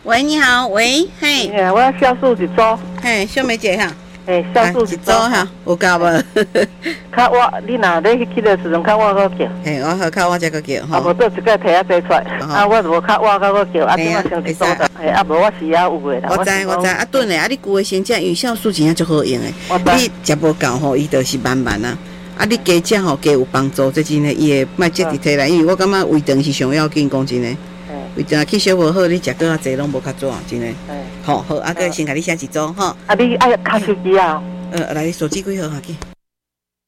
喂，你好，喂，嘿， 我要酵素一组， 嘿，小梅姐哈， 酵素一组哈，有够无？ 较我，你若咧去的时阵，较我个叫。 嘿，我好较我才个叫吼。 啊，无倒一个摕仔坐出来，我就无较我较个叫，即摆先一组的。无我是也有诶啦。 我知，啊，顿咧，你旧诶先食，因为酵素真正足好用诶。你食无够吼，伊就是慢慢啊。啊，你加食吼，加有帮助，这真诶，伊会莫积伫体内，因为我感觉胃肠是上要紧，讲真诶。胃肠吸收无好，你食搁较济拢无较准，真诶。好，啊，个先甲你写一组吼。 啊，你爱卡手机啊？ 来，手机几号哈？去。